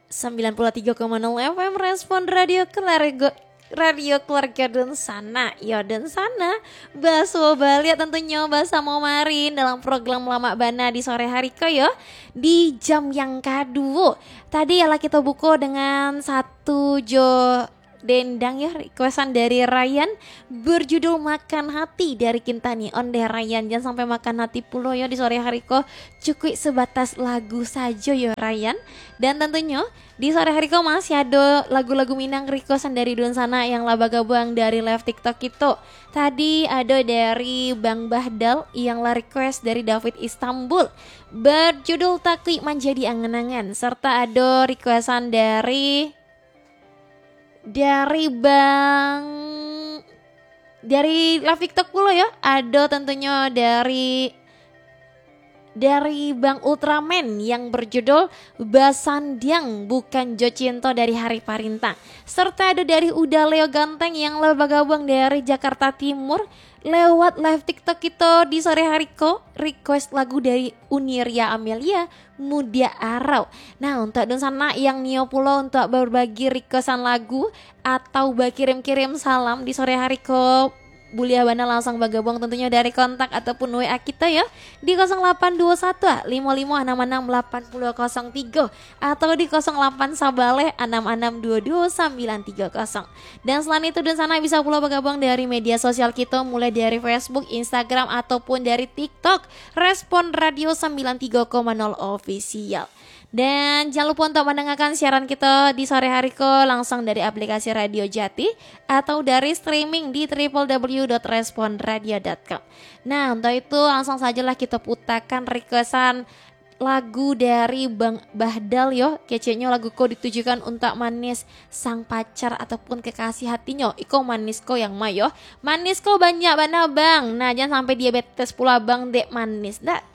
93,0 FM Respon Radio Keluarga dan Sana. Ya dan Sana Baso Bali tentunya Basa mau marin dalam program Lama Bana di sore hari ko yo. Di jam yang kedua tadi ya kita buka dengan satu dendang ya requestan dari Ryan berjudul Makan Hati dari Kintani. Onde Ryan jangan sampai makan hati pulo ya di sore hari ko, cukup sebatas lagu saja ya Ryan. Dan tentunya di sore hari ko masih ada lagu-lagu Minang requestan dari Don Sana yang laba gabung dari live TikTok itu. Tadi ada dari Bang Bahdal yang la request dari David Istanbul berjudul Takui Menjadi Angan-angan, serta ada requestan dari live TikTok pula ya. Ada tentunya dari Bang Ultraman yang berjudul Basandiang Bukan Jo Cinto dari Hari Parintang. Serta ada dari Uda Leo Ganteng yang leba gabung dari Jakarta Timur lewat live TikTok kita di sore hari ko, request lagu dari Uniria Amelia Mudia Arau. Nah untuk Don Sana yang Nio Pulau untuk berbagi requestan lagu atau kirim-kirim salam di sore hari ko, Bulia Bana langsung bagabung tentunya dari kontak ataupun WA kita ya di 0821 55668003 atau di 08 Sabale 6622 930. Dan selain itu Don Sana bisa pula bergabung dari media sosial kita mulai dari Facebook, Instagram ataupun dari TikTok Respon Radio 93,0 Official. Dan jangan lupa untuk mendengarkan siaran kita di sore hari ko langsung dari aplikasi Radio Jati atau dari streaming di www.responradio.com. Nah untuk itu langsung sajalah kita putarkan requestan lagu dari Bang Bahdal yo. Kecenya lagu ko ditujukan untuk manis sang pacar ataupun kekasih hatinya. Iko manis ko yang mayo. Manis ko banyak bana bang. Nah jangan sampai diabetes pula bang dek manis. Nah